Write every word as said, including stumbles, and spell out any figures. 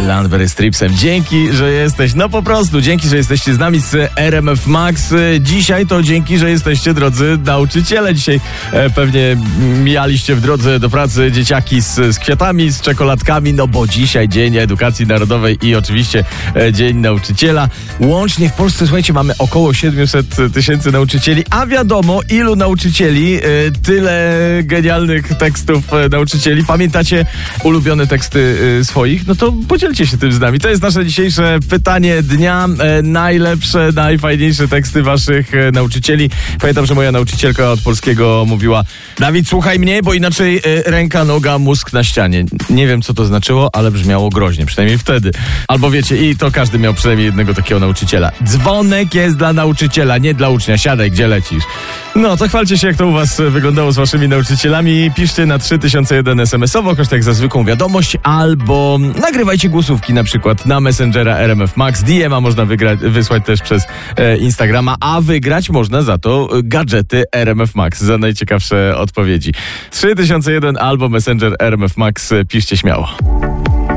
Landberry Stripsem. Dzięki, że jesteś, no po prostu, dzięki, że jesteście z nami z R M F Max. Dzisiaj to dzięki, że jesteście, drodzy nauczyciele. Dzisiaj e, pewnie mijaliście w drodze do pracy dzieciaki z, z kwiatami, z czekoladkami, no bo dzisiaj Dzień Edukacji Narodowej i oczywiście e, Dzień Nauczyciela. Łącznie w Polsce, słuchajcie, mamy około siedemset tysięcy nauczycieli, a wiadomo, ilu nauczycieli, e, tyle genialnych tekstów e, nauczycieli. Pamiętacie ulubione teksty e, swoich? No to podzielcie się tym z nami. To jest nasze dzisiejsze pytanie dnia. E, najlepsze, najfajniejsze teksty waszych e, nauczycieli. Pamiętam, że moja nauczycielka od polskiego mówiła: Dawid, słuchaj mnie, bo inaczej e, ręka, noga, mózg na ścianie. Nie wiem, co to znaczyło, ale brzmiało groźnie, przynajmniej wtedy. Albo wiecie, i to każdy miał przynajmniej jednego takiego nauczyciela. Dzwonek jest dla nauczyciela, nie dla ucznia. Siadaj, gdzie lecisz? No, to chwalcie się, jak to u was wyglądało z waszymi nauczycielami. Piszcie na trzy tysiące jeden es em esowo, koszt jak za zwykłą wiadomość, albo nagrywajcie głosówki na przykład na Messengera R M F Max. D M a można wygrać, wysłać też przez e, Instagrama, a wygrać można za to gadżety R M F Max za najciekawsze odpowiedzi. trzy tysiące jeden albo Messenger R M F Max. Piszcie śmiało.